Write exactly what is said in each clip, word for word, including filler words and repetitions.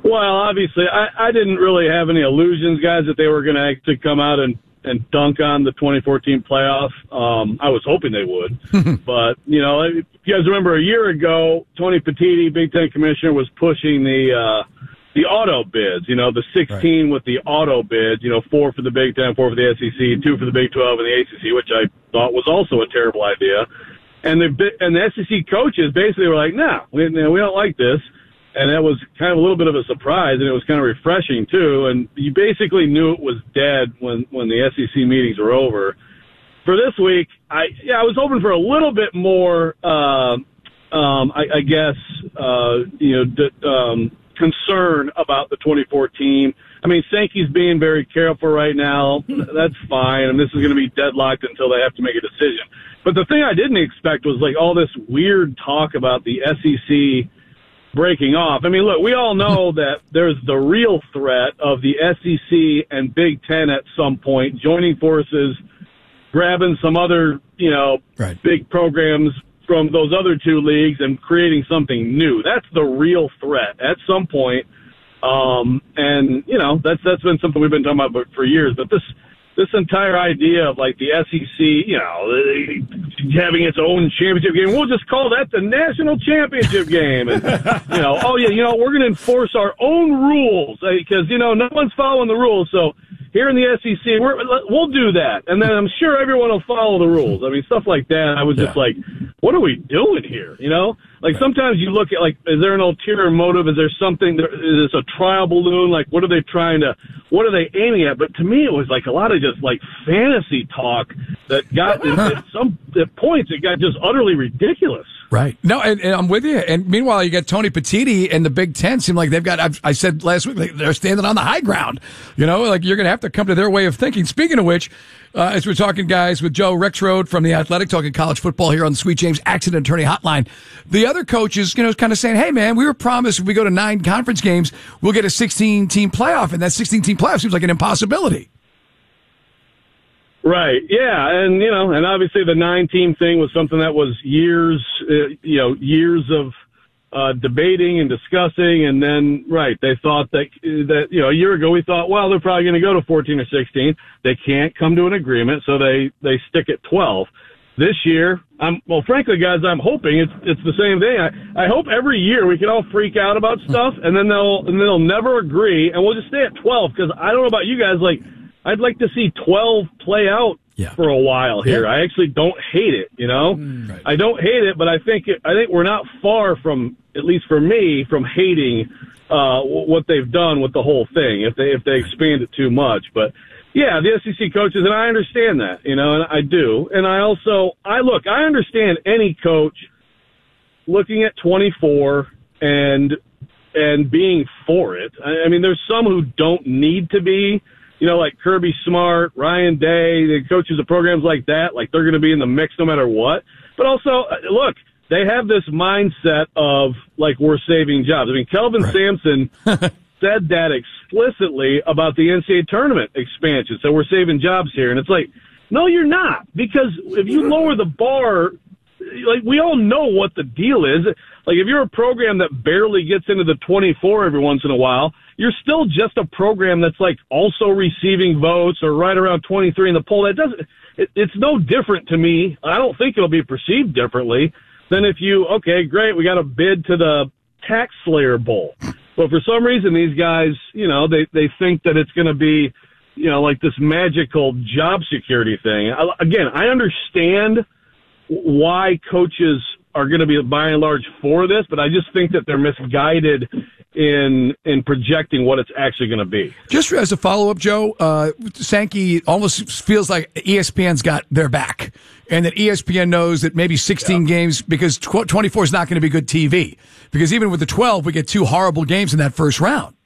Well, obviously, I, I didn't really have any illusions, guys, that they were going to actually come out and, and dunk on the twenty fourteen playoff. Um, I was hoping they would. But, you know, if you guys remember a year ago, Tony Petitti, Big Ten commissioner, was pushing the uh, the auto bids, you know, the sixteen right. with the auto bids, you know, four for the Big Ten, four for the S E C, two for the Big twelve and the A C C, which I thought was also a terrible idea. And the, and the S E C coaches basically were like, no, we, we don't like this. And that was kind of a little bit of a surprise, and it was kind of refreshing, too. And you basically knew it was dead when, when the S E C meetings were over. For this week, I yeah, I was hoping for a little bit more, uh, um, I, I guess, uh, you know, d- um, concern about the twenty fourteen. I mean, Sankey's being very careful right now. That's fine. And this is going to be deadlocked until they have to make a decision. But the thing I didn't expect was, like, all this weird talk about the S E C breaking off. I mean, look, we all know that there's the real threat of the S E C and Big Ten at some point joining forces, grabbing some other, you know, right. big programs from those other two leagues and creating something new. That's the real threat at some point. Um, and, you know, that's that's been something we've been talking about for years. But this this entire idea of, like, the S E C, you know, having its own championship game, we'll just call that the national championship game. And, you know, oh, yeah, you know, we're going to enforce our own rules because, you know, no one's following the rules. So here in the S E C, we're, we'll do that. And then I'm sure everyone will follow the rules. I mean, stuff like that. I was just yeah. like, what are we doing here? You know, like sometimes you look at, like, is there an ulterior motive? Is there something, is this a trial balloon? Like, what are they trying to, what are they aiming at? But to me, it was like a lot of just like fantasy talk that got, at some at points, it got just utterly ridiculous. Right. No, and, and I'm with you. And meanwhile, you got Tony Petitti and the Big Ten seem like they've got, I've, I said last week, like they're standing on the high ground. You know, like you're going to have to come to their way of thinking. Speaking of which, uh, as we're talking, guys, with Joe Rexrode from The Athletic, talking college football here on the Sweet James Accident Attorney Hotline, the other coaches, you know, kind of saying, hey, man, we were promised if we go to nine conference games, we'll get a sixteen-team playoff. And that sixteen-team playoff seems like an impossibility. Right. Yeah. And, you know, and obviously the nine team thing was something that was years, uh, you know, years of uh, debating and discussing. And then, right, they thought that, that, you know, a year ago we thought, well, they're probably going to go to fourteen or sixteen. They can't come to an agreement. So they, they stick at twelve. This year, I'm, well, frankly, guys, I'm hoping it's, it's the same thing. I, I hope every year we can all freak out about stuff and then they'll, and they'll never agree and we'll just stay at twelve. Cause I don't know about you guys, like, I'd like to see twelve play out yeah. for a while here. Yeah. I actually don't hate it, you know? Mm, right. I don't hate it, but I think it, I think we're not far from, at least for me, from hating uh what they've done with the whole thing if they if they expand it too much. But yeah, the S E C coaches, and I understand that, you know, and I do. And I also I look, I understand any coach looking at twenty-four and and being for it. I, I mean, there's some who don't need to be. You know, like Kirby Smart, Ryan Day, the coaches of programs like that, like they're going to be in the mix no matter what. But also, look, they have this mindset of, like, we're saving jobs. I mean, Kelvin right. Sampson said that explicitly about the N C double A tournament expansion. So we're saving jobs here. And it's like, no, you're not. Because if you lower the bar, like, we all know what the deal is. Like, if you're a program that barely gets into the twenty-four every once in a while, you're still just a program that's, like, also receiving votes or right around twenty-three in the poll. That doesn't, it, it's no different to me. I don't think it'll be perceived differently than if you, okay, great, we got a bid to the Tax Slayer Bowl. But for some reason, these guys, you know, they, they think that it's going to be, you know, like this magical job security thing. I, again, I understand why coaches are going to be by and large for this, but I just think that they're misguided in in projecting what it's actually going to be. Just as a follow-up, Joe, uh, Sankey almost feels like E S P N's got their back, and that E S P N knows that maybe sixteen yeah. games, because twenty-four is not going to be good T V, because even with the twelve, we get two horrible games in that first round.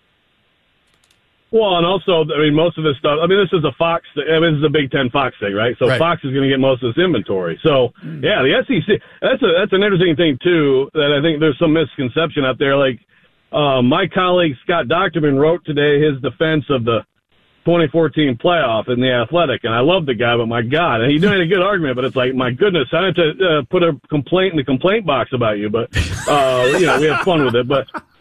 Well, and also, I mean, most of this stuff, I mean, this is a Fox, I mean, this is a Big Ten Fox thing, right? So right. Fox is going to get most of this inventory. So, yeah, the S E C, that's a, that's an interesting thing, too, that I think there's some misconception out there. Like, uh, my colleague Scott Docterman wrote today his defense of the twenty fourteen playoff in The Athletic, and I love the guy, but my God, and he made a good argument, but it's like, my goodness, I had to uh, put a complaint in the complaint box about you, but, uh, you know, we had fun with it. But